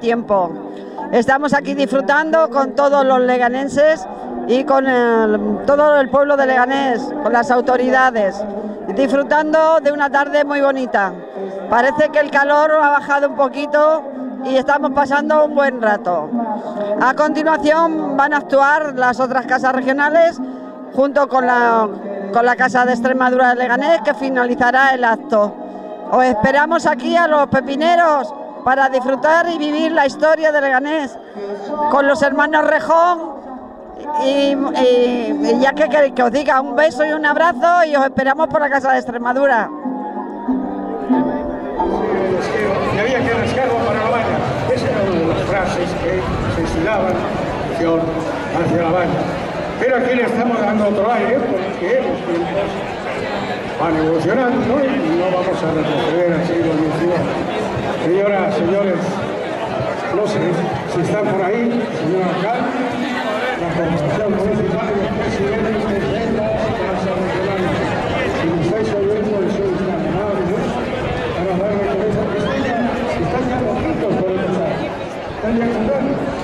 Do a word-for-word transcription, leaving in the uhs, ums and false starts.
tiempo. Estamos aquí disfrutando con todos los leganenses y con el, todo el pueblo de Leganés, con las autoridades, disfrutando de una tarde muy bonita. Parece que el calor ha bajado un poquito y estamos pasando un buen rato. A continuación van a actuar las otras casas regionales junto con la, con la Casa de Extremadura de Leganés, que finalizará el acto. Os esperamos aquí a los pepineros para disfrutar y vivir la historia de Leganés con los hermanos Rejón. Y, y, y ya que queréis que os diga, un beso y un abrazo, y os esperamos por la Casa de Extremadura. Y había que rascarlo para la baña. Esa era una de las frases que se estilaban hacia la baña. Pero aquí le estamos dando otro aire porque los tiempos van evolucionando y no vamos a retroceder al siglo dieciocho. Señoras, señores, no sé si están por ahí, señor alcalde, la corporación municipal y los presidentes de las casas regionales. Si me estáis oyendo, sois tan amables para darle cabeza, que están ya, están ya loquitos por empezar, están ya cantando.